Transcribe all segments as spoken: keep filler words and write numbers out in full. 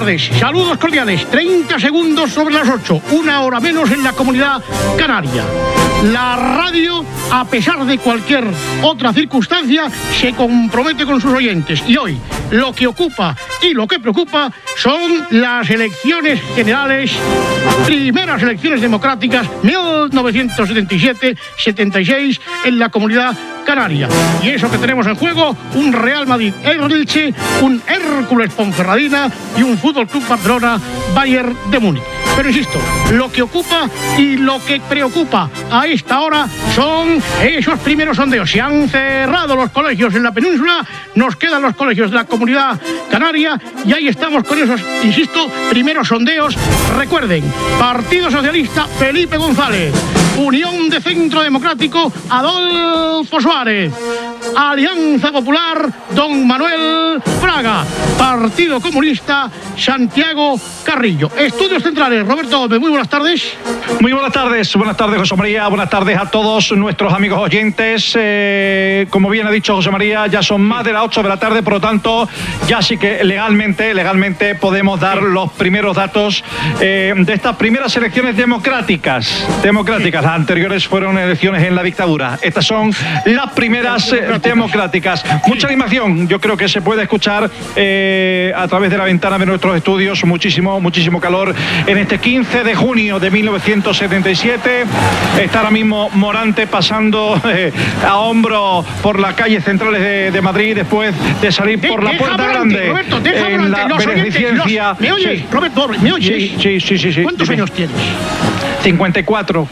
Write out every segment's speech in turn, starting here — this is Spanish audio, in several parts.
tardes, saludos cordiales, treinta segundos sobre las ocho, una hora menos en la Comunidad Canaria. La radio, a pesar de cualquier otra circunstancia, se compromete con sus oyentes. Y hoy, lo que ocupa y lo que preocupa son las elecciones generales, primeras elecciones democráticas, mil novecientos setenta y siete setenta y seis, en la Comunidad Canaria. Y eso que tenemos en juego, un Real Madrid-Elche, un Hércules Ponferradina y un Fútbol Club Barcelona Bayern de Múnich. Pero insisto, lo que ocupa y lo que preocupa a esta hora son esos primeros sondeos. Se han cerrado los colegios en la península, nos quedan los colegios de la Comunidad Canaria y ahí estamos con esos, insisto, primeros sondeos. Recuerden, Partido Socialista, Felipe González. Unión de Centro Democrático, Adolfo Suárez. Alianza Popular, Don Manuel Fraga. Partido Comunista, Santiago Carrillo. Estudios Centrales, Roberto Gómez, muy buenas tardes. Muy buenas tardes, buenas tardes José María, buenas tardes a todos nuestros amigos oyentes. Eh, como bien ha dicho José María, ya son más de las ocho de la tarde, por lo tanto, ya sí que legalmente, legalmente podemos dar los primeros datos eh, de estas primeras elecciones democráticas. Democráticas, las anteriores fueron elecciones en la dictadura. Estas son las primeras eh, democráticas. Mucha animación, yo creo que se puede escuchar eh, a través de la ventana de nuestros estudios, muchísimo, muchísimo calor en este quince de junio de mil novecientos setenta y siete. Está ahora mismo Morante pasando eh, a hombro por las calles centrales de, de Madrid después de salir de, por la puerta Morante, grande. Roberto, deja en Morante, la los beneficencia. Los, ¿Me oyes, sí. Roberto? ¿Me oyes? Sí, sí, sí, sí, sí. ¿Cuántos sí. años tienes? cincuenta y cuatro.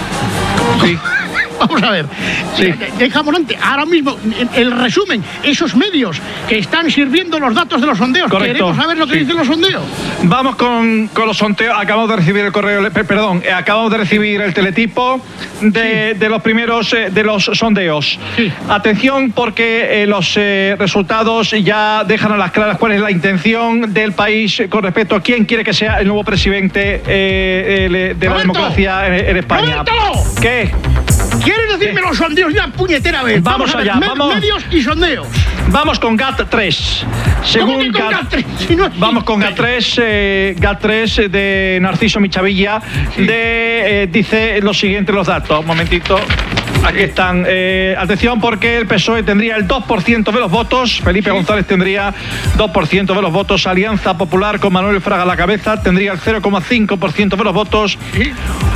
Sí. Vamos a ver, sí. Deja Morante, ahora mismo, el resumen, esos medios que están sirviendo los datos de los sondeos. Correcto. Queremos saber lo que sí. dicen los sondeos. Vamos con, con los sondeos. Acabamos de recibir el correo, perdón, acabamos de recibir el teletipo de, sí. de los primeros, de los sondeos. Sí. Atención, porque eh, los eh, resultados ya dejan a las claras cuál es la intención del país con respecto a quién quiere que sea el nuevo presidente eh, de Roberto, la democracia en, en España. ¡Roberto! ¿Qué? ¿Quieres decirme los sondeos ya puñetera vez? Vamos, vamos allá, a ver, vamos. Medios y sondeos. Vamos con G A T tres. Según ¿Cómo que con G A T tres? Si no es vamos con G A T tres, eh, G A T tres de Narciso Michavilla, sí. de, eh, dice lo siguiente los datos. Un momentito. Aquí están. Eh, atención, porque el P S O E tendría el dos por ciento de los votos, Felipe sí. González tendría dos por ciento de los votos, Alianza Popular con Manuel Fraga a la cabeza tendría el cero coma cinco por ciento de los votos, sí.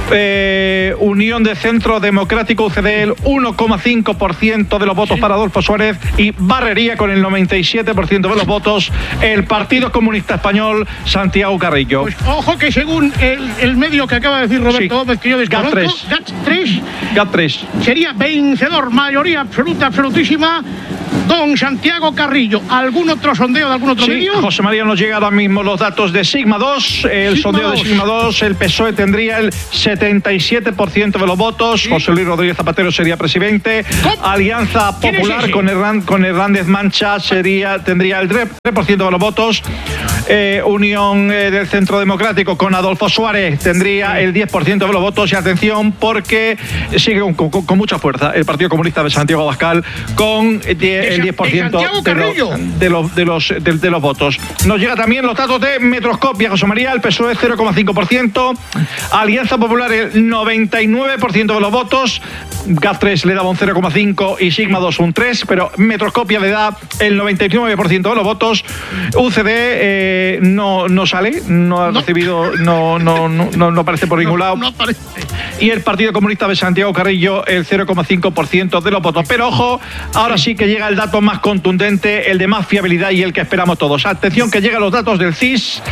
eh, Unión de Centro Democrático, U C D, el uno coma cinco por ciento de los votos sí. para Adolfo Suárez, y barrería con el noventa y siete por ciento de los votos el Partido Comunista Español, Santiago Carrillo. Pues ojo que según el, el medio que acaba de decir Roberto sí. Gómez, que yo desconozco, G A T tres. G A T tres sería vencedor, mayoría absoluta, absolutísima, don Santiago Carrillo. ¿Algún otro sondeo de algún otro sí, medio? José María, nos llega ahora mismo los datos de Sigma dos. El Sigma sondeo dos. de Sigma dos, el P S O E tendría el setenta y siete por ciento de los votos. Sí. José Luis Rodríguez Zapatero sería presidente. ¿Cómo? Alianza Popular con, Hernán, con Hernández Mancha sería, tendría el tres por ciento de los votos. Eh, Unión eh, del Centro Democrático con Adolfo Suárez tendría el diez por ciento de los votos. Y atención, porque sigue con, con, con mucha fuerza el Partido Comunista de Santiago Abascal con el diez por ciento de, lo, de, los, de, los, de, de los votos. Nos llega también los datos de Metroscopia, José María. El P S O E cero coma cinco por ciento, Alianza Popular el noventa y nueve por ciento de los votos, G A T tres le daba un cero coma cinco y Sigma dos un tres, pero Metroscopia le da el noventa y nueve por ciento de los votos. U C D eh, no, no sale, no ha no. recibido, no, no, no, no, no aparece por ningún no, lado. No aparece. Y el Partido Comunista de Santiago Carrillo el cero coma cinco por ciento de los votos. Pero ojo, ahora sí que llega el dato más contundente, el de más fiabilidad y el que esperamos todos. Atención, que llegan los datos del C I S.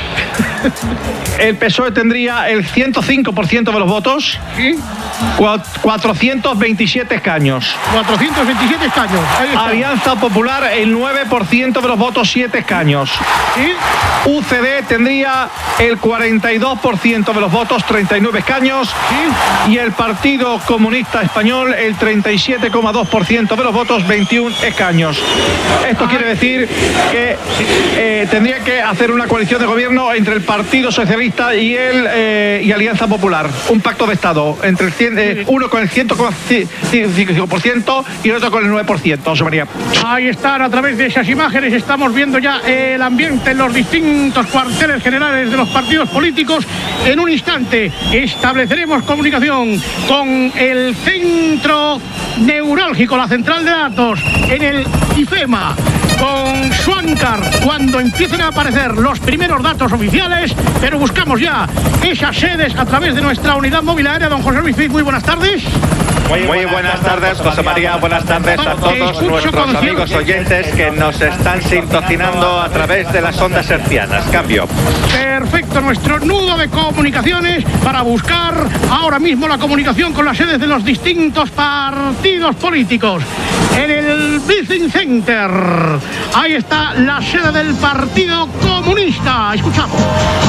El P S O E tendría el ciento cinco por ciento de los votos. ¿Sí? cuatrocientos veintisiete escaños. cuatrocientos veintisiete escaños. Alianza Popular el nueve por ciento de los votos, siete escaños. ¿Sí? U C D tendría el cuarenta y dos por ciento de los votos, treinta y nueve escaños. ¿Sí? Y el Partido Comunista Español el treinta y siete coma dos por ciento de los votos, veintiún escaños. Esto quiere decir que eh, tendría que hacer una coalición de gobierno entre el Partido Socialista y el eh, y Alianza Popular, un pacto de Estado entre el cien, eh, uno con el cien coma cinco por ciento y el otro con el nueve por ciento. José María. Ahí están, a través de esas imágenes estamos viendo ya el ambiente en los distintos distintos cuarteles generales de los partidos políticos. En un instante estableceremos comunicación con el centro neurálgico, la central de datos, en el IFEMA, con Schwankar, cuando empiecen a aparecer los primeros datos oficiales, pero buscamos ya esas sedes a través de nuestra unidad móvil aérea. Don José Luis Cid, muy buenas tardes. Muy, muy buenas tardes, José María. Buenas tardes a todos nuestros amigos oyentes que nos están sintonizando a través de las ondas hertzianas. Cambio. Perfecto, nuestro nudo de comunicaciones para buscar ahora mismo la comunicación con las sedes de los distintos partidos políticos. En el Business Center, ahí está la sede del Partido Comunista. Escuchamos.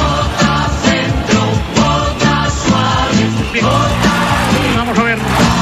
Bien. Vamos a ver.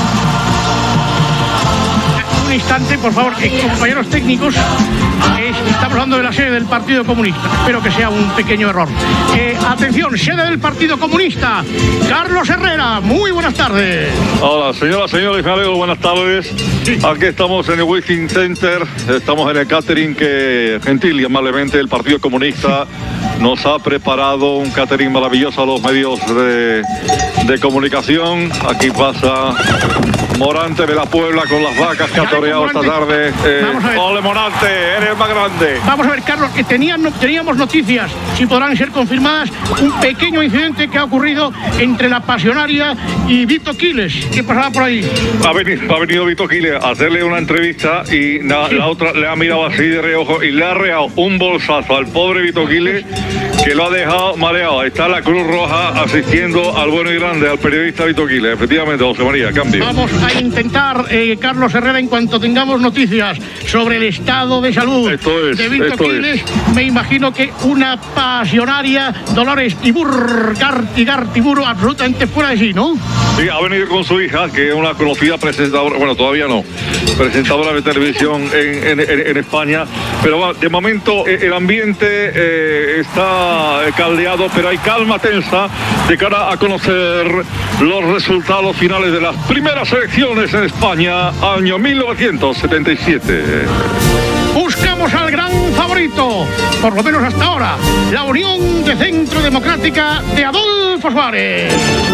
Un instante, por favor, eh, compañeros técnicos, eh, estamos hablando de la sede del Partido Comunista. Espero que sea un pequeño error. Eh, atención, sede del Partido Comunista, Carlos Herrera, muy buenas tardes. Hola, señoras, señores, me alegro, buenas tardes. Sí. Aquí estamos en el Wishing Center, estamos en el catering que gentil y amablemente el Partido Comunista nos ha preparado un catering maravilloso a los medios de, de comunicación. Aquí pasa Morante de la Puebla con las vacas que ha toreado esta tarde. Eh, ¡Ole, Morante! ¡Eres más grande! Vamos a ver, Carlos, que tenían, teníamos noticias, si podrán ser confirmadas, un pequeño incidente que ha ocurrido entre la Pasionaria y Vito Quiles. ¿Qué pasaba por ahí? Ha venido, ha venido Vito Quiles a hacerle una entrevista y la, sí. la otra le ha mirado así de reojo y le ha reado un bolsazo al pobre Vito Quiles que lo ha dejado mareado. Está la Cruz Roja asistiendo al bueno y grande, al periodista Vito Quiles. Efectivamente, José María, cambio. Vamos a intentar, eh, Carlos Herrera, en cuanto tengamos noticias sobre el estado de salud esto es, de Vito esto Quiles, es. me imagino que una Pasionaria, Dolores Tibur, Garti, Gartiburo, absolutamente fuera de sí, ¿no? Sí, ha venido con su hija, que es una conocida presentadora, bueno, todavía no, presentadora de televisión en, en, en, en España, pero bueno, de momento eh, el ambiente eh, está caldeado, pero hay calma tensa de cara a conocer los resultados finales de las primeras elecciones en España, año mil novecientos setenta y siete. Buscamos al gran favorito, por lo menos hasta ahora, la Unión de Centro Democrática de Adolfo Suárez.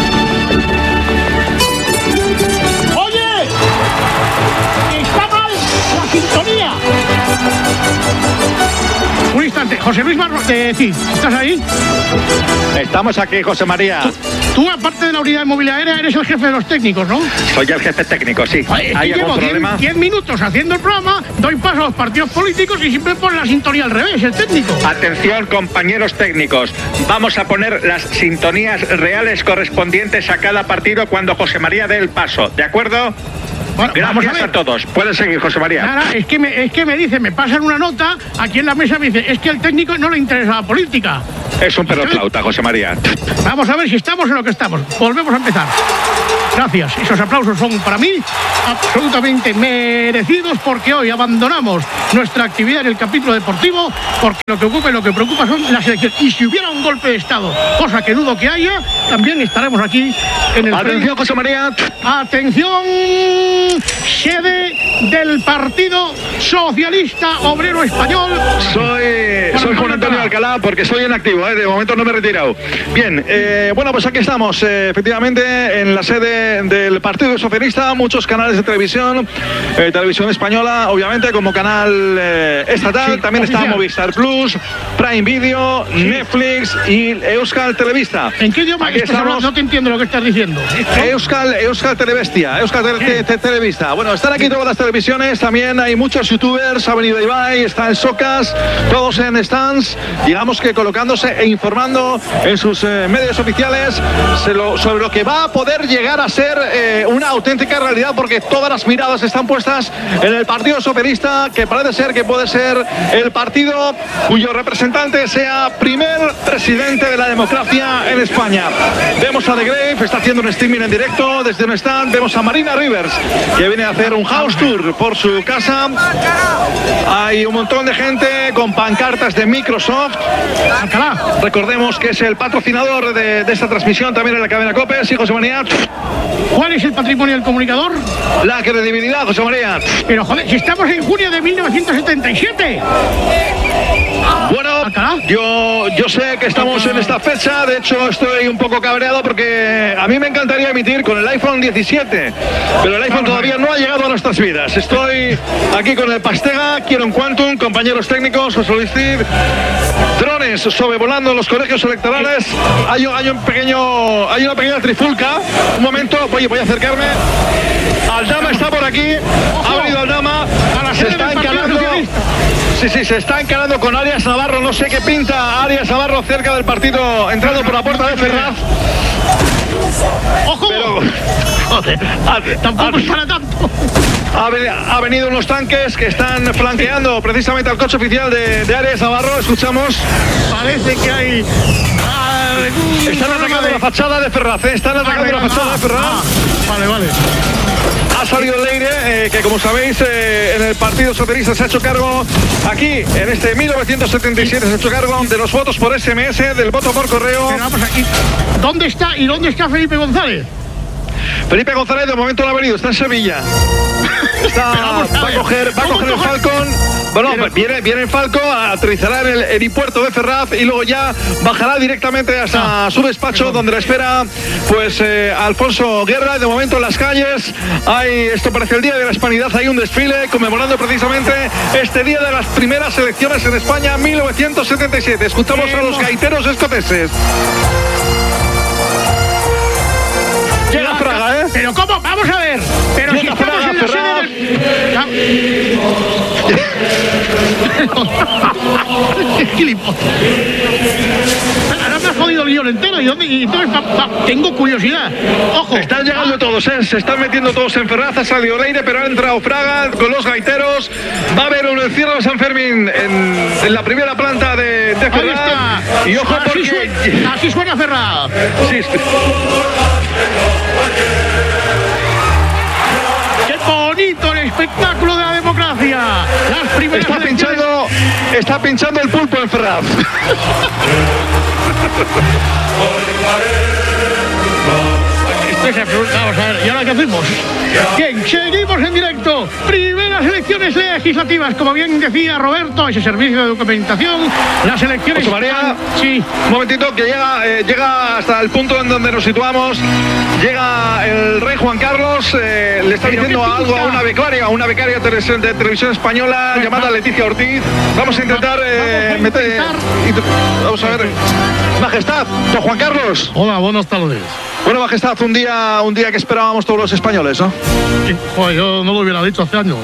¡Oye! ¡Está mal la sintonía! Un instante, José Luis Marros de Cid, ¿estás ahí? Estamos aquí, José María. Tú, tú, aparte de la unidad de movilidad aérea, eres el jefe de los técnicos, ¿no? Soy el jefe técnico, sí. Oye, ¿Hay llevo algún problema? diez minutos haciendo el programa, doy paso a los partidos políticos y siempre pone la sintonía al revés, el técnico. Atención, compañeros técnicos. Vamos a poner las sintonías reales correspondientes a cada partido cuando José María dé el paso, ¿de acuerdo? Bueno, gracias a, a todos. Puedes seguir, José María. Nada, es que me, es que me dice, me pasan una nota, aquí en la mesa me dice, es que al técnico no le interesa la política. Es un perro flauta, José María. Vamos a ver si estamos en lo que estamos. Volvemos a empezar. Gracias. Esos aplausos son para mí absolutamente merecidos, porque hoy abandonamos nuestra actividad en el capítulo deportivo, porque lo que ocupa y lo que preocupa son las elecciones. Y si hubiera un golpe de Estado, cosa que dudo que haya, también estaremos aquí en el... Atención, José María. Atención, sede del Partido Socialista Obrero Español. Soy, soy Juan Antonio Alcalá, porque soy en activo, ¿eh? De momento no me he retirado. Bien, eh, bueno, pues aquí estamos, eh, efectivamente, en la sede del Partido Socialista, muchos canales de televisión, eh, televisión española, obviamente, como canal eh, estatal, sí, también oficial. Está Movistar Plus, Prime Video, sí. Netflix y Euskal Televista. ¿En qué idioma estás hablando? No te entiendo lo que estás diciendo. Euskal, Euskal Telebestia, Euskal Tele, te, Televista. Bueno, están aquí todas las televisiones, también hay muchos youtubers, ha venido Ibai, está el Socas, todos en stands, digamos que colocándose e informando en sus eh, medios oficiales lo, sobre lo que va a poder llegar a ser eh, una auténtica realidad, porque todas las miradas están puestas en el Partido Socialista, que parece ser que puede ser el partido cuyo representante sea primer presidente de la democracia en España. Vemos a The Grave, está haciendo un streaming en directo desde un stand. Vemos a Marina Rivers, que viene a hacer un house tour por su casa. Hay un montón de gente con pancartas de Microsoft. Alcalá, recordemos que es el patrocinador de, de esta transmisión también en la cadena COPE. Sí, José María. ¿Cuál es el patrimonio del comunicador? La credibilidad, José María. Pero joder, si estamos en junio de mil novecientos setenta y siete. Bueno, ¿Alcalá? yo Bueno, yo sé que estamos en esta fecha, de hecho estoy un poco cabreado porque a mí me encantaría emitir con el iPhone diecisiete, pero el iPhone todavía no ha llegado a nuestras vidas. Estoy aquí con el Pastega, quiero un Quantum, compañeros técnicos, José Luis Cid, drones sobrevolando los colegios electorales. Hay, hay un pequeño, hay una pequeña trifulca. Un momento, voy, voy a acercarme. Aldama está por aquí, ha venido Aldama, se está encarando. Sí, sí, se está encarando con Arias Navarro. No sé qué pinta Arias Navarro cerca del partido, entrando por la puerta de Ferraz. ¡Ojo! Pero, joder, tampoco es para tanto. Ha, ha venido unos tanques que están flanqueando precisamente al coche oficial de, de Arias Navarro. Escuchamos. Parece que hay. Están atacando la fachada de Ferraz, ¿eh? Están atacando la fachada de Ferraz. Ah, vale, vale. Ha salido Leire, eh, que como sabéis, eh, en el Partido Socialista se ha hecho cargo, aquí, en este mil novecientos setenta y siete, se ha hecho cargo de los votos por S M S, del voto por correo. Pero vamos aquí. ¿Dónde está y dónde está Felipe González? Felipe González de momento no ha venido, está en Sevilla. Está, va a coger, va a coger el Falcon. Bueno, pero, viene, viene en Falco, aterrizará en el helipuerto de Ferraz y luego ya bajará directamente hasta no, su despacho, donde le espera pues eh, Alfonso Guerra. De momento en las calles hay, esto parece el Día de la Hispanidad, hay un desfile conmemorando precisamente este día de las primeras elecciones en España, mil novecientos setenta y siete. Escuchamos a los gaiteros escoceses. Llega Fraga, ¿eh? Pero ¿cómo? Vamos a ver. Pero Llega si estamos Fraga, en la Ferraz. sede del... ¡Qué gilipollas! Ahora me has jodido el guión entero. ¿Y dónde? Y entonces pa, pa, tengo curiosidad. Ojo. Están llegando todos, ¿eh? Se están metiendo todos en Ferraz. Ha salido Leire, pero ha entrado Fraga con los gaiteros. Va a haber un encierro de San Fermín en, en la primera planta de, de Ferraz. Ahí está. Y ojo así porque... Suena, así suena Ferraz. Sí, sí. ¡Qué bonito el espectáculo de la democracia! Las primeras Está elecciones... pinchando, está pinchando el pulpo en Ferraz. Esto es absoluto. Vamos a ver, ¿y ahora qué hacemos? Bien, seguimos en directo. Primeras elecciones legislativas, como bien decía Roberto, ese servicio de documentación. Las elecciones... José María, sí. Un momentito, que llega, eh, llega hasta el punto en donde nos situamos. Llega el rey Juan Carlos, eh, le está diciendo algo a una becaria, a una becaria de televisión española pues llamada va. Leticia Ortiz. Vamos a intentar, eh, vamos a meter... intentar. Vamos a ver. Majestad, don Juan Carlos. Hola, buenas tardes. Bueno, Majestad, un día, un día que esperábamos todos los españoles, ¿no? Sí, pues yo no lo hubiera dicho hace años.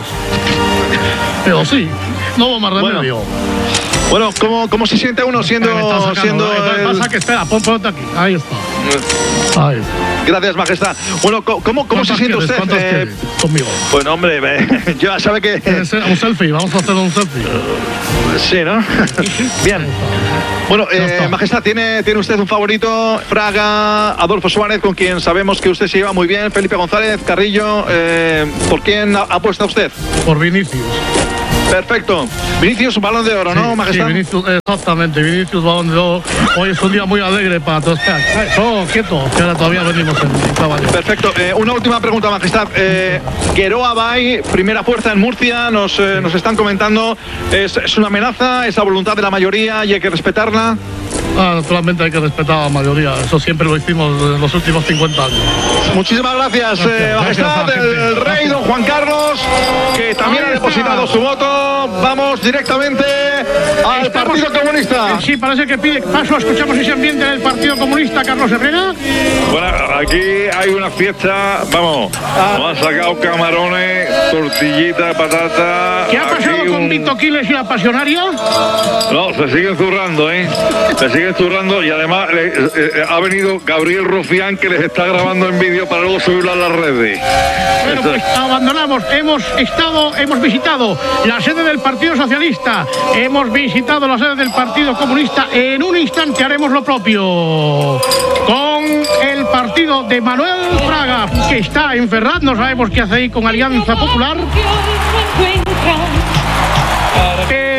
Pero sí, no hubo más remedio. Bueno, bueno ¿cómo, ¿cómo se siente uno siendo... Sacando, siendo el... pasa que espera, pon, ponte aquí. Ahí está. Ahí. Gracias, Majestad. Bueno, ¿cómo, cómo se siente quieres? usted? Eh... Conmigo. Bueno, hombre, me... ya sabe que... Un selfie, vamos a hacer un selfie. Sí, ¿no? Bien. Bueno, eh, Majestad, ¿tiene, ¿tiene usted un favorito? Fraga, Adolfo Suárez, con quien sabemos que usted se lleva muy bien, Felipe González, Carrillo. Eh, ¿Por quién apuesta usted? Por Vinicius. Perfecto. Vinicius, balón de oro, sí, ¿no, Majestad? Sí, Vinicius, exactamente. Vinicius, balón de oro. Hoy es un día muy alegre para todos. Oh, quieto, que ahora todavía venimos en caballo. Perfecto. Eh, una última pregunta, Majestad. Eh, Queroa Bay, primera fuerza en Murcia, nos, eh, nos están comentando. ¿Es, ¿Es una amenaza? ¿Es la voluntad de la mayoría y hay que respetarla? Ah, naturalmente hay que respetar a la mayoría. Eso siempre lo hicimos en los últimos cincuenta años. Muchísimas gracias, gracias eh, Majestad, gracias, el, el rey don Juan Carlos, que también ha depositado su voto. Vamos directamente al Estamos, Partido Comunista. Sí, parece que pide paso. Escuchamos ese ambiente del Partido Comunista, Carlos Herrera. Bueno, aquí hay una fiesta, vamos, ah. nos han sacado camarones, tortillita, patata. ¿Qué ha pasado con un... Vito Quiles y la pasionaria? No, se siguen zurrando, ¿eh? Se siguen zurrando y además eh, eh, ha venido Gabriel Rufián, que les está grabando en vídeo para luego subirlo a las redes. Bueno, pues abandonamos. Hemos estado, hemos visitado la sede del Partido Socialista, hemos visitado la sede del Partido Comunista. En un instante haremos lo propio con el partido de Manuel Fraga, que está en Ferraz. No sabemos qué hace ahí con Alianza Popular. Pero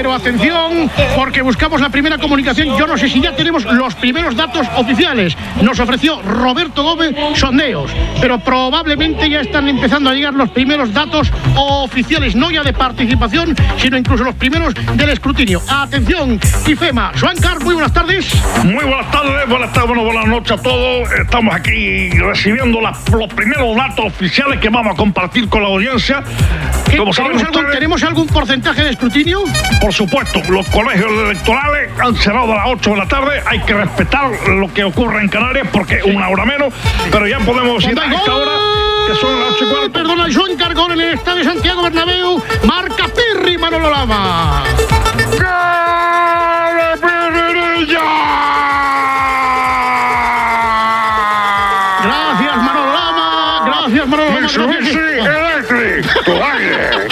Pero atención, porque buscamos la primera comunicación. Yo no sé si ya tenemos los primeros datos oficiales. Nos ofreció Roberto Gómez sondeos, pero probablemente ya están empezando a llegar los primeros datos oficiales, no ya de participación, sino incluso los primeros del escrutinio. Atención, IFEMA. Joancar, muy buenas tardes. Muy buenas tardes, buenas tardes, bueno, buenas noches a todos. Estamos aquí recibiendo la, los primeros datos oficiales que vamos a compartir con la audiencia. Como ¿Tenemos, algún, ustedes, ¿Tenemos algún porcentaje de escrutinio? Por supuesto, los colegios electorales han cerrado a las ocho de la tarde. Hay que respetar lo que ocurre en Canarias porque es una hora menos, pero ya podemos ir a esta hora, que son las ocho y cuarto. Perdona, Joan Cargón en el estadio de Santiago Bernabéu. Marca Pirri, Manolo Lama. ¡Gol, Pirri! Gracias, Manolo Lama. Gracias, Manolo Lama. Mitsubishi Electric, tu aire.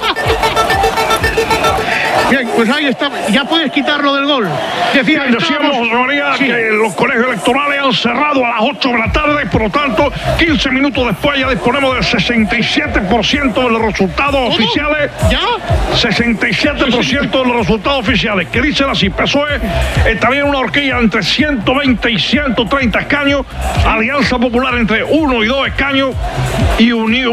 Bien, pues ahí está. Ya puedes quitarlo del gol. Decía, decíamos, José María, sí, que los colegios electorales han cerrado a las ocho de la tarde, por lo tanto, quince minutos después ya disponemos del sesenta y siete por ciento de los resultados ¿Cómo? oficiales. ¿Ya? sesenta y siete por ciento de los resultados oficiales, que dicen así: P S O E está bien una horquilla entre ciento veinte y ciento treinta escaños, Alianza Popular entre uno y dos escaños y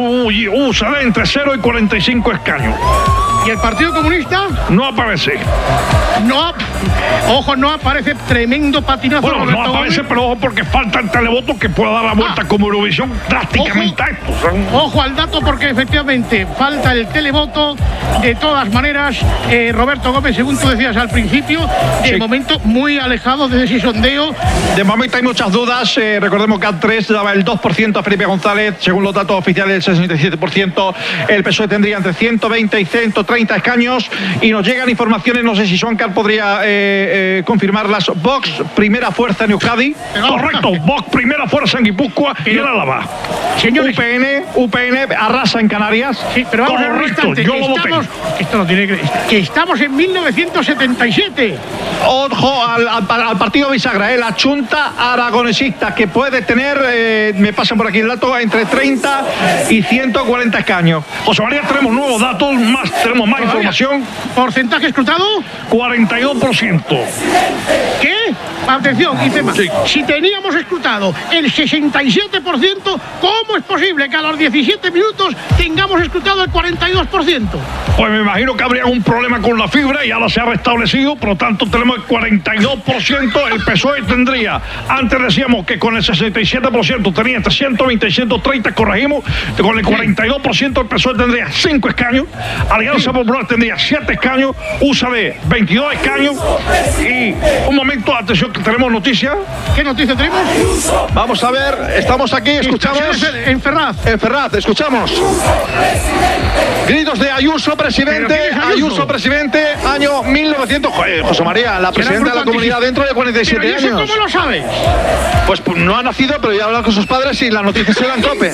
U C D entre cero y cuarenta y cinco escaños. ¿Y el Partido Comunista? No aparece. No, ojo, no aparece. Tremendo patinazo. Bueno, no aparece, pero ojo, porque falta el televoto que pueda dar la vuelta ah. como Eurovisión drásticamente ojo, a esto. ¿Sabes? Ojo al dato, porque efectivamente falta el televoto. De todas maneras, eh, Roberto Gómez, según tú decías al principio, de sí. momento muy alejado de ese sondeo. De momento hay muchas dudas. Eh, recordemos que A tres daba el dos por ciento a Felipe González. Según los datos oficiales, el sesenta y siete por ciento. El P S O E tendría entre ciento veinte y ciento treinta escaños. Y nos llegan informaciones, no sé si Joancar podría eh, eh, confirmarlas. Vox, primera fuerza en Euskadi. Correcto, Vox, primera fuerza en Guipúzcoa y en Álava. Señores, U P N, U P N arrasa en Canarias. Sí, pero vamos Correcto, a ver, yo lo estamos, que esto no tiene que, que estamos en mil novecientos setenta y siete. Ojo al, al, al partido bisagra, eh, la Junta Aragonesista, que puede tener, eh, me pasan por aquí el dato, entre treinta y ciento cuarenta escaños. José María, tenemos nuevos datos, más, tenemos más información. ¿Porcentaje escrutado? cuarenta y dos por ciento. ¿Qué? Atención, IFEMA. Sí. Si teníamos escrutado el sesenta y siete por ciento, ¿cómo es posible que a los diecisiete minutos tengamos escrutado el cuarenta y dos por ciento? Pues me imagino que habría un problema con la fibra y ahora se ha restablecido, por lo tanto tenemos el cuarenta y dos por ciento. El P S O E tendría, antes decíamos que con el sesenta y siete por ciento tenía entre ciento veinte y ciento treinta, corregimos, con el cuarenta y dos por ciento el P S O E tendría cinco escaños, Alianza Popular tendría siete escaños, U C D veintidós escaños. Y un momento, atención, que tenemos noticias. ¿Qué noticia tenemos? Vamos a ver, estamos aquí, escuchamos. En Ferraz. En Ferraz, escuchamos. Gritos de Ayuso, presidente. Ayuso? Ayuso, presidente, año mil novecientos. Joder, José María, la presidenta de la comunidad dentro de cuarenta y siete ¿Pero y eso años. ¿Cómo lo sabes? Pues no ha nacido, pero ya ha hablado con sus padres y la noticia se la en tope.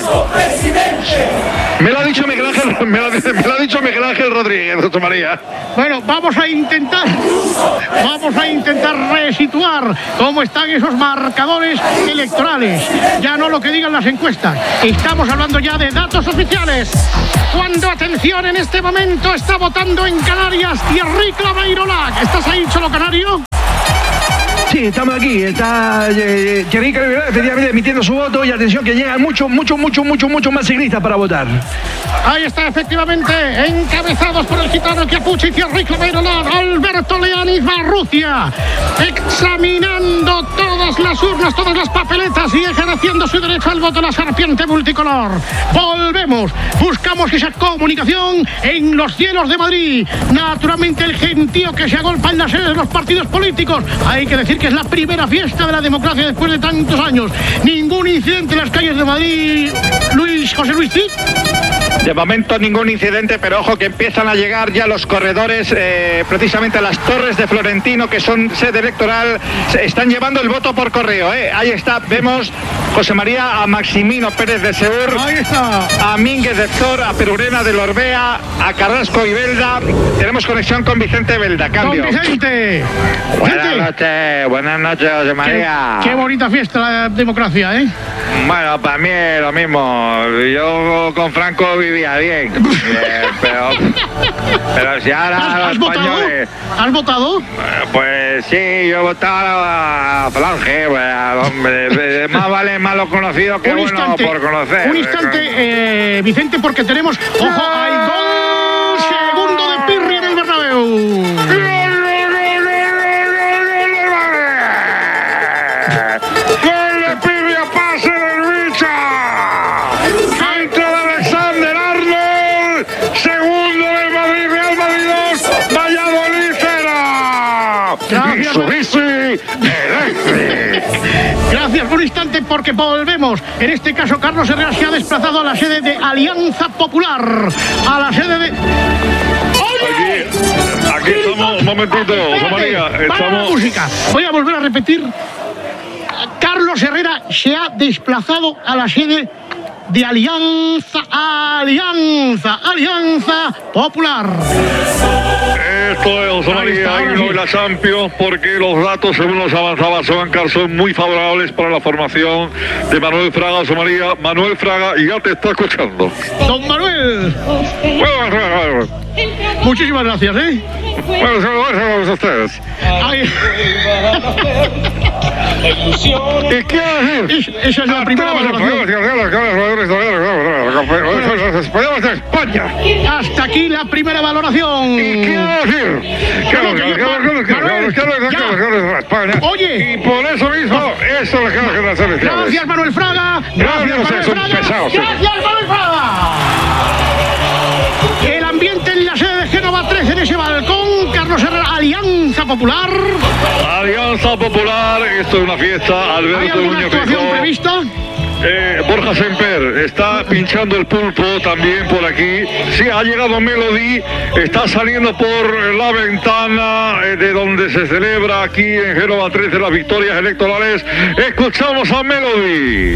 Me lo ha dicho Miguel Ángel, me lo, me lo ha dicho Miguel Ángel Rodríguez, José María. Bueno, vamos a intentar, vamos a intentar resituar cómo están esos marcadores electorales. Ya no lo que digan las encuestas. Estamos hablando ya de datos oficiales. Cuando, atención, en este momento está votando en Canarias Thierry Claveirolac. ¿Estás ahí, Cholo Canario? Sí, estamos aquí. Está eh, Thierry Claveirolac efectivamente emitiendo su voto y atención que llegan muchos, muchos, muchos, muchos, muchos más ciclistas para votar. Ahí está, efectivamente, encabezados por el gitano Chiapucci, Thierry Claveirolac, Alberto Leanis Barrucia, examinando todas las urnas, todas las papeletas y ejerciendo su derecho al voto, la serpiente multicolor. Volvemos, buscamos esa comunicación en los cielos de Madrid. Naturalmente, el gentío que se agolpa en las sedes de los partidos políticos. Hay que decir que es la primera fiesta de la democracia después de tantos años. Ningún incidente en las calles de Madrid. Luis, José Luis Cid. De momento ningún incidente, pero ojo que empiezan a llegar ya los corredores, eh, precisamente a las Torres de Florentino, que son sede electoral, se están llevando el voto por correo. Eh. Ahí está, vemos José María a Maximino Pérez de Seur, Ahí está. a Mínguez de Zor, a Perurena de Lorbea, a Carrasco y Belda. Tenemos conexión con Vicente Belda, cambio. Con Vicente. Buenas Vicente. noches, buenas noches, José María. Qué, qué bonita fiesta la democracia, ¿eh? Bueno, para mí es lo mismo. Yo con Franco viví Birria, bien. bien pero, pero si ahora ¿Has, los has votado? españoles... ¿Has votado? Pues sí, yo he votado a Falange, pues, hombre, más vale malo conocido que un bueno instante, por conocer. un instante, eh, Vicente, porque tenemos, ojo, hay gol segundo de Pirri en el Bernabéu. Gracias, un instante, porque volvemos. En este caso, Carlos Herrera se ha desplazado a la sede de Alianza Popular. A la sede de... ¡Oye! Aquí, aquí estamos, un momentito, José María. Para la Estamos... música. Voy a volver a repetir. Carlos Herrera se ha desplazado a la sede de Alianza, Alianza, Alianza Popular. Esto es, José María, y no la Champions, porque los datos, según nos avanzaba Sobancar, son muy favorables para la formación de Manuel Fraga. José María, Manuel Fraga ya te está escuchando. Don Manuel. Bueno, bueno, bueno. Muchísimas gracias, ¿eh? Bueno, saludos a ustedes. Ay. ¿Y qué decir? Es, esa es la primera valoración. de España. Hasta aquí la primera valoración. ¿Y qué decir? Oye. Y por eso mismo, eso es lo que las elecciones. Gracias, Manuel Fraga. Gracias, Manuel Fraga. Gracias, Manuel Fraga. El ambiente en la sede de Génova trece, en ese balcón. Carlos Herrera, Alianza Popular. Alianza Popular, esto es una fiesta. ¿Hay Alberto alguna Núñez actuación Feijóo. prevista? Eh, Borja Semper está pinchando el pulpo también por aquí. Sí, ha llegado Melody, está saliendo por la ventana eh, de donde se celebra aquí en Génova trece las victorias electorales. Escuchamos a Melody.